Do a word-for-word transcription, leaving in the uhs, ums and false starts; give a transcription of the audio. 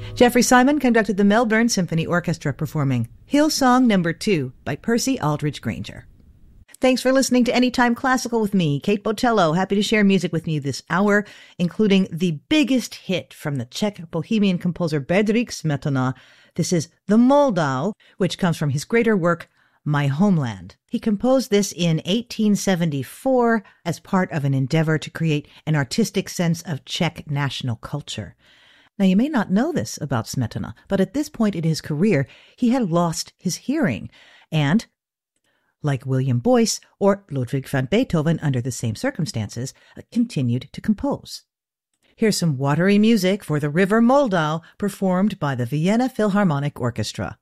Jeffrey Simon conducted the Melbourne Symphony Orchestra performing Hillsong Number Two by Percy Aldridge Granger. Thanks for listening to Anytime Classical with me, Kate Botello. Happy to share music with you this hour, including the biggest hit from the Czech bohemian composer Bedřich Smetana. This is The Moldau, which comes from his greater work, My Homeland. He composed this in eighteen seventy-four as part of an endeavor to create an artistic sense of Czech national culture. Now, you may not know this about Smetana, but at this point in his career, he had lost his hearing and, like William Boyce or Ludwig van Beethoven under the same circumstances, continued to compose. Here's some watery music for the River Moldau performed by the Vienna Philharmonic Orchestra.